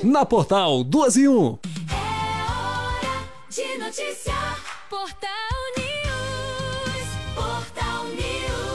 Na Portal 2 em 1. É hora de noticiar. Portal News. Portal News.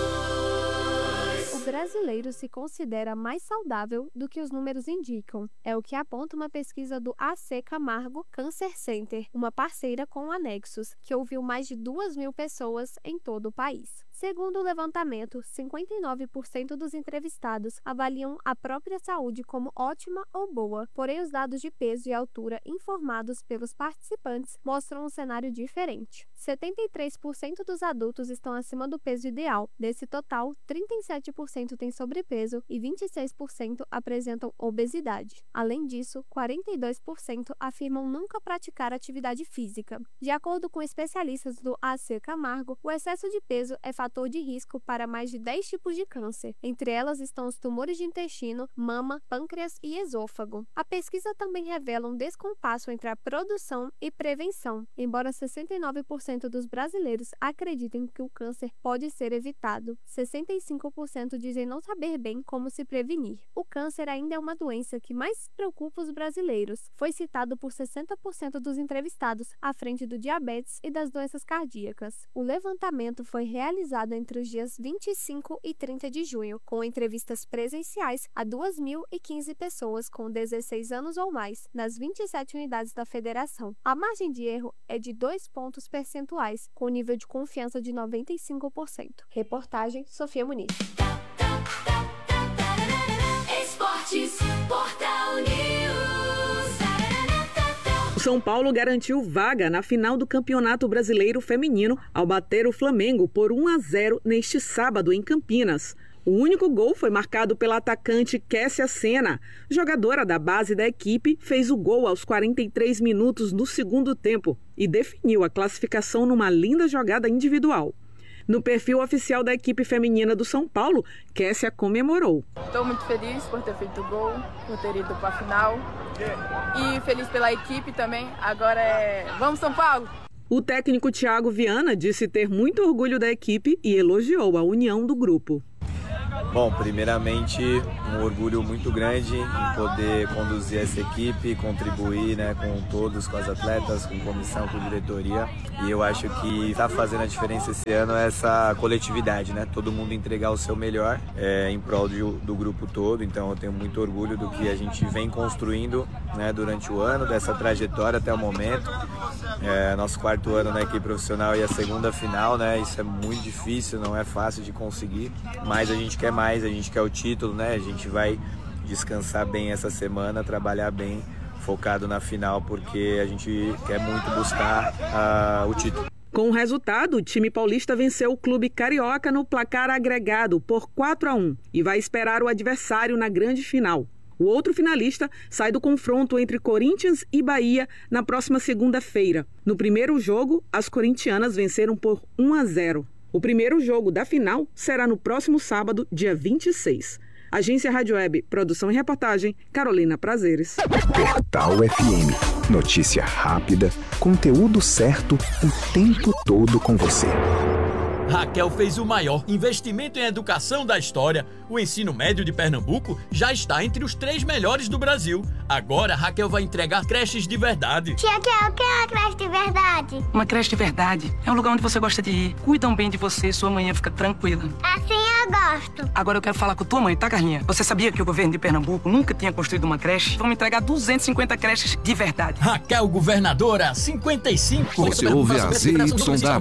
O brasileiro se considera mais saudável do que os números indicam. É o que aponta uma pesquisa do AC Camargo Cancer Center, uma parceira com Anexos, que ouviu mais de 2.000 pessoas em todo o país. Segundo o levantamento, 59% dos entrevistados avaliam a própria saúde como ótima ou boa, porém os dados de peso e altura informados pelos participantes mostram um cenário diferente. 73% dos adultos estão acima do peso ideal. Desse total, 37% têm sobrepeso e 26% apresentam obesidade. Além disso, 42% afirmam nunca praticar atividade física. De acordo com especialistas do AC Camargo, o excesso de peso é fator de risco para mais de 10 tipos de câncer. Entre elas estão os tumores de intestino, mama, pâncreas e esôfago. A pesquisa também revela um descompasso entre a produção e prevenção. Embora 69% dos brasileiros acreditem que o câncer pode ser evitado, 65% dizem não saber bem como se prevenir. O câncer ainda é uma doença que mais preocupa os brasileiros. Foi citado por 60% dos entrevistados, à frente do diabetes e das doenças cardíacas. O levantamento foi realizado entre os dias 25 e 30 de junho, com entrevistas presenciais a 2.015 pessoas com 16 anos ou mais, nas 27 unidades da federação. A margem de erro é de 2 pontos percentuais, com nível de confiança de 95%. Reportagem Sofia Muniz. Esportes, Portal News. O São Paulo garantiu vaga na final do Campeonato Brasileiro Feminino ao bater o Flamengo por 1-0 neste sábado em Campinas. O único gol foi marcado pela atacante Kessia Senna. Jogadora da base da equipe, fez o gol aos 43 minutos do segundo tempo e definiu a classificação numa linda jogada individual. No perfil oficial da equipe feminina do São Paulo, Kessia comemorou. Estou muito feliz por ter feito o gol, por ter ido para a final e feliz pela equipe também. Agora vamos São Paulo! O técnico Thiago Viana disse ter muito orgulho da equipe e elogiou a união do grupo. Bom, primeiramente, um orgulho muito grande em poder conduzir essa equipe, contribuir, com todos, com as atletas, com comissão, com diretoria. E eu acho que está fazendo a diferença esse ano essa coletividade, todo mundo entregar o seu melhor em prol do grupo todo. Então eu tenho muito orgulho do que a gente vem construindo durante o ano, dessa trajetória até o momento. Nosso 4º ano na equipe profissional e a segunda final, isso é muito difícil, não é fácil de conseguir, mas a gente quer mais, a gente quer o título, a gente vai descansar bem essa semana, trabalhar bem, focado na final, porque a gente quer muito buscar o título. Com o resultado, o time paulista venceu o clube carioca no placar agregado por 4-1 e vai esperar o adversário na grande final. O outro finalista sai do confronto entre Corinthians e Bahia na próxima segunda-feira. No primeiro jogo, as corintianas venceram por 1-0. O primeiro jogo da final será no próximo sábado, dia 26. Agência Rádio Web, produção e reportagem, Carolina Prazeres. Portal FM. Notícia rápida, conteúdo certo, o tempo todo com você. Raquel fez o maior investimento em educação da história. O ensino médio de Pernambuco já está entre os 3 melhores do Brasil. Agora, Raquel vai entregar creches de verdade. Tia, o que é uma creche de verdade? Uma creche de verdade é um lugar onde você gosta de ir. Cuidam bem de você, sua manhã fica tranquila. Assim eu gosto. Agora eu quero falar com tua mãe, tá, Carlinha? Você sabia que o governo de Pernambuco nunca tinha construído uma creche? Vamos entregar 250 creches de verdade. Raquel Governadora, 55. Você ouve a ZYW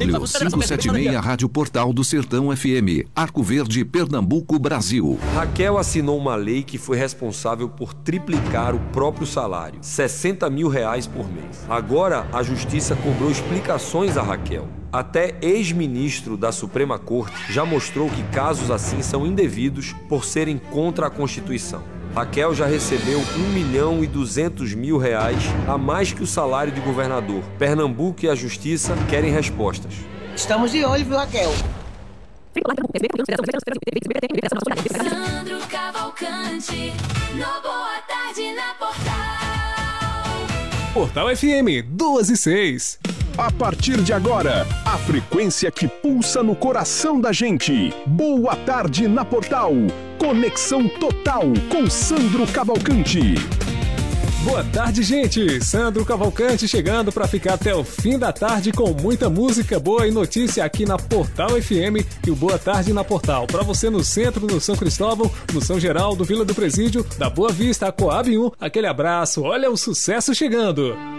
576 Rádio Portal do Sertão FM, Arco Verde, Pernambuco, Brasil. Raquel assinou uma lei que foi responsável por triplicar o próprio salário, R$60 mil por mês. Agora, a Justiça cobrou explicações a Raquel. Até ex-ministro da Suprema Corte já mostrou que casos assim são indevidos por serem contra a Constituição. Raquel já recebeu R$1.200.000 a mais que o salário de governador. Pernambuco e a Justiça querem respostas. Estamos de olho, viu, Raquel? Sandro Cavalcante, no Boa Tarde na Portal. Portal FM 2:06. A partir de agora, a frequência que pulsa no coração da gente. Boa Tarde na Portal. Conexão total com Sandro Cavalcante. Boa tarde, gente! Sandro Cavalcante chegando para ficar até o fim da tarde com muita música boa e notícia aqui na Portal FM e o Boa Tarde na Portal. Para você no centro, no São Cristóvão, no São Geraldo, Vila do Presídio, da Boa Vista, a Coab 1, aquele abraço, olha o sucesso chegando!